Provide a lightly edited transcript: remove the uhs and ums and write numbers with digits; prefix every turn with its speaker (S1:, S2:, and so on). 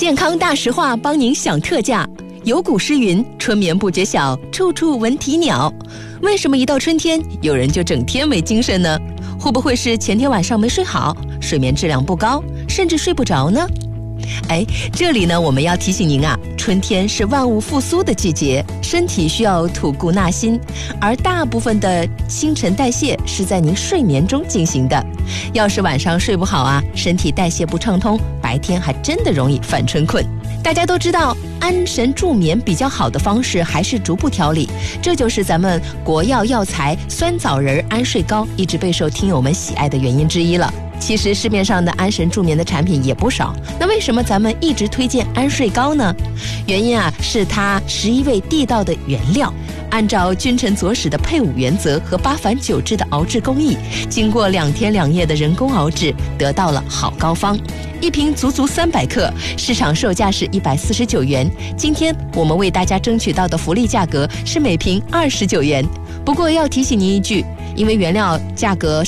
S1: 健康大实话帮您享特价。有古诗云：春眠不觉晓，处处闻啼鸟。为什么一到春天，有人就整天没精神呢？会不会是前天晚上没睡好，睡眠质量不高，甚至睡不着呢？这里呢，我们要提醒您啊，春天是万物复苏的季节，身体需要吐故纳新，而大部分的新陈代谢是在您睡眠中进行的。要是晚上睡不好啊，身体代谢不畅通，白天还真的容易犯春困。大家都知道，安神助眠比较好的方式还是逐步调理，这就是咱们国药药材酸枣仁安睡膏一直备受听友们喜爱的原因之一了。其实市面上的安神助眠的产品也不少，那为什么咱们一直推荐安睡膏呢？原因啊，是它11味地道的原料，按照君臣佐使的配伍原则和8返9制的熬制工艺，经过2天2夜的人工熬制，得到了好膏方。一瓶足300克，市场售价是149元。今天我们为大家争取到的福利价格是每瓶29元。不过要提醒您一句，因为原料价格